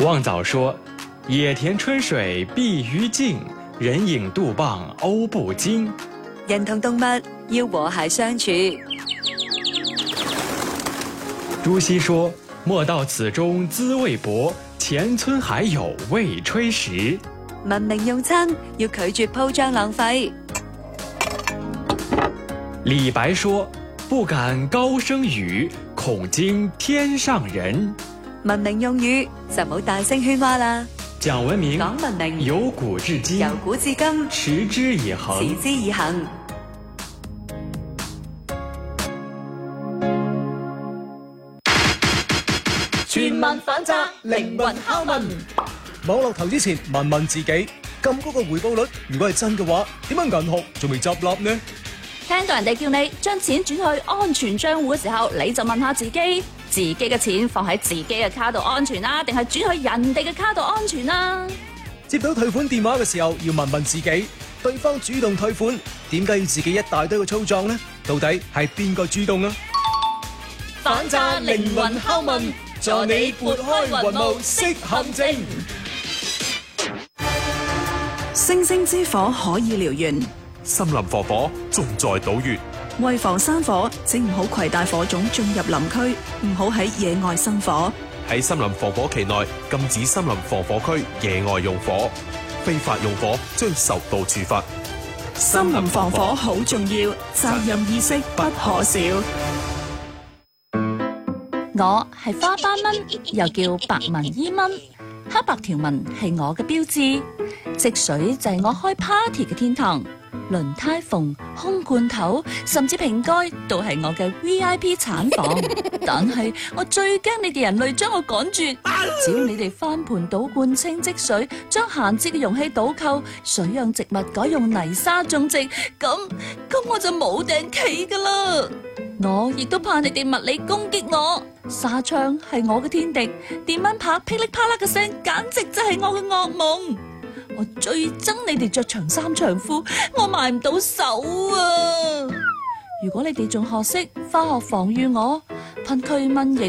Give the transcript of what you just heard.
汪藻說：野田春水碧於鏡，人影杜傍歐不驚。 人同動物要和諧相處。 朱熹說：莫道此中滋味薄，前村還有未炊時。 文明用餐要拒絕鋪張浪費。 李白說：不敢高聲語，恐驚天上人。 文明用語就唔好大聲喧嘩啦。 講文明， 講文明， 由古至今， 由古至今， 持之以恆， 持之以恆。 全民反詐，靈魂拷問。 網絡投資前問問自己，咁高個回報率，如果係真嘅話，點解銀行仲未執笠呢？ 聽到人哋叫你將錢轉去安全賬戶嘅時候，你就問下自己，自己嘅錢放喺自己嘅卡度安全啦，定係轉去人哋嘅卡度安全啦？ 接到退款電話嘅時候，要問問自己，對方主動退款，點解要自己一大堆嘅操作呢？到底係邊個主動啊？ 反詐靈魂拷問，助你撥開雲霧識陷阱。 星星之火可以燎原， 森林防火重在島穴。 為防山火，請唔好攜帶火種進入林區，唔好喺野外生火。 喺森林防火期內，禁止森林防火區野外用火，非法用火將受到處罰。 森林防火好重要，責任意識不可少。 我係花斑蚊，又叫白紋伊蚊，黑白條紋係我嘅標誌。積水就係我開 party 嘅天堂，輪胎縫、空罐頭，甚至瓶蓋都係我嘅 VIP 產房。但係我最驚你哋人類將我趕絕。只要你哋翻盤倒罐清積水，將閒置嘅容器倒扣，水養植物改用泥沙種植，咁我就冇頂企噶啦。我亦都怕你哋物理攻擊我，紗窗係我嘅天敵，電蚊拍噼里啪啦嘅聲，簡直就係我嘅噩夢。我最憎你哋着長衫長褲，我埋唔到手啊！如果你哋仲學識化學防禦我，噴驅蚊液